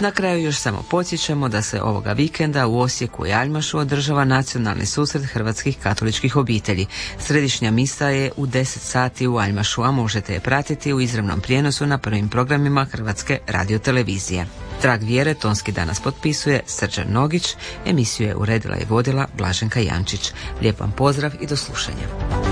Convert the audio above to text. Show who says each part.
Speaker 1: Na kraju još samo podsjećamo da se ovoga vikenda u Osijeku i Aljmašu održava nacionalni susret hrvatskih katoličkih obitelji. Središnja misa je u 10 sati u Aljmašu, a možete je pratiti u izravnom prijenosu na prvim programima Hrvatske radiotelevizije. Trag vjere tonski danas potpisuje Srđan Nogić, emisiju je uredila i vodila Blaženka Jančić. Lijep vam pozdrav i do slušanja.